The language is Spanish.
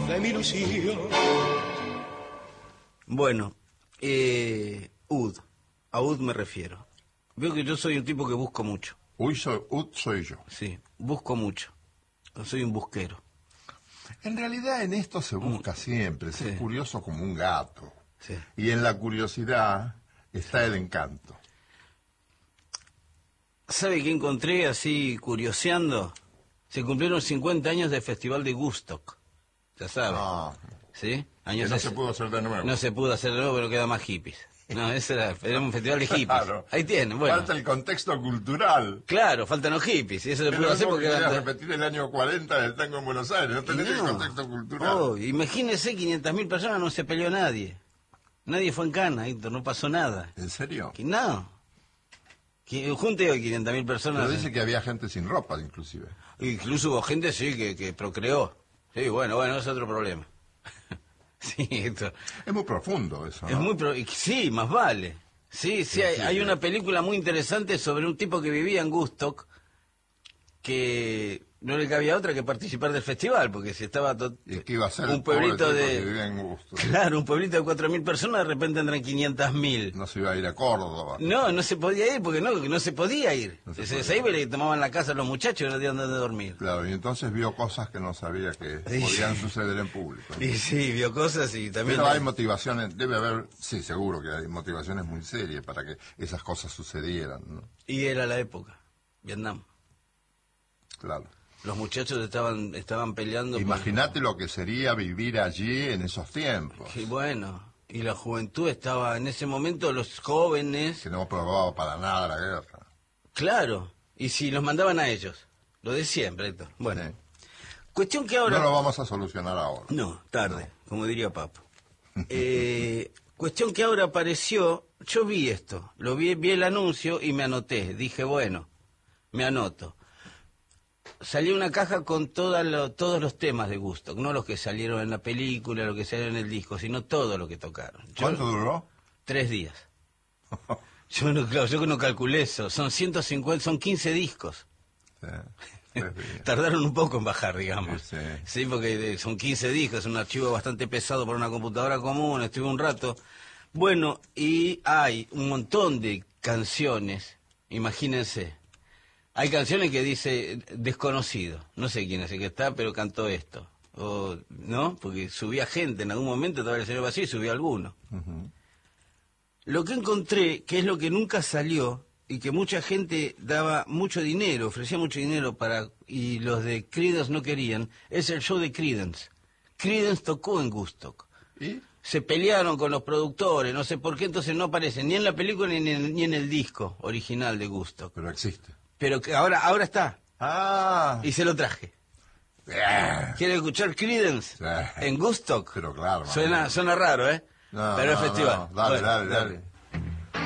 de mi ilusión. Bueno, Ud, a Ud me refiero. Veo que yo soy un tipo que busco mucho. Ud soy yo. Sí, busco mucho. Soy un busquero. En realidad en esto se busca siempre, ser curioso como un gato. Sí. Y en la curiosidad está el encanto. ¿Sabe qué encontré así curioseando? Se cumplieron 50 años del Festival de Woodstock. Ya sabe. Ah, ¿Sí? que no se pudo hacer de nuevo. No se pudo hacer de nuevo, pero queda más hippies. No, ese era un festival de hippies. Claro. Ahí tienen, bueno. Falta el contexto cultural. Claro, faltan los hippies. Y eso se Pero pudo hacer porque... quería repetir el año 40 del tango en Buenos Aires. No tenés el contexto cultural. Oh, imagínese, 500.000 personas, no se peleó nadie. Nadie fue en cana, Héctor, no pasó nada. ¿En serio? No. Junte hoy 500.000 personas. Pero dice que había gente sin ropa, inclusive. Incluso hubo gente, sí, que procreó. Sí, bueno, es otro problema. Sí, Héctor. Es muy profundo eso, ¿no? Es muy sí, más vale. Sí, hay una película muy interesante sobre un tipo que vivía en Woodstock que no le cabía otra que participar del festival, porque si estaba ¿Y qué iba a ser un pueblito que vivía en Woodstock? Claro, un pueblito de 4.000 personas, de repente entran 500.000. No se iba a ir a Córdoba. No se podía ir, porque no se podía ir. Se iba y le tomaban la casa a los muchachos y no tenían dónde dormir. Claro, y entonces vio cosas que no sabía que podían suceder en público. Y sí, vio cosas y también... Pero hay motivaciones, debe haber, sí, seguro que hay motivaciones muy serias para que esas cosas sucedieran, ¿no? Y era la época, Vietnam. Claro. Los muchachos estaban peleando... Imagínate lo que sería vivir allí en esos tiempos. Y bueno, y la juventud estaba en ese momento, los jóvenes... Que no probaba para nada la guerra. Claro, y si los mandaban a ellos, lo de siempre, Héctor. Bueno, sí. Cuestión que ahora... No lo vamos a solucionar ahora. No, tarde, no. Como diría Papo. Cuestión que ahora apareció, yo vi esto, vi el anuncio y me anoté. Dije, bueno, me anoto. Salió una caja con todos los temas de Woodstock, no los que salieron en la película, los que salieron en el disco, sino todo lo que tocaron. ¿Cuánto duró? 3 días. Yo no calculé eso, son 150, son 15 discos. Sí, tardaron un poco en bajar, digamos. Sí, sí, porque son 15 discos, es un archivo bastante pesado para una computadora común, estuve un rato. Bueno, y hay un montón de canciones, imagínense. Hay canciones que dice desconocido, no sé quién es el que está, pero cantó esto. O, ¿no? Porque subía gente, en algún momento estaba el señor vacío y subió alguno. Lo que encontré, que es lo que nunca salió, y que mucha gente daba mucho dinero, ofrecía mucho dinero y los de Creedence no querían, es el show de Creedence. Creedence tocó en Woodstock. ¿Y? Se pelearon con los productores, no sé por qué, entonces no aparece ni en la película ni en el disco original de Woodstock. Pero existe. Pero que ahora está. Ah. Y se lo traje. ¿Quiere escuchar Creedence? En Woodstock. Pero claro. Suena raro, ¿eh? No, pero es festival. No. Dale.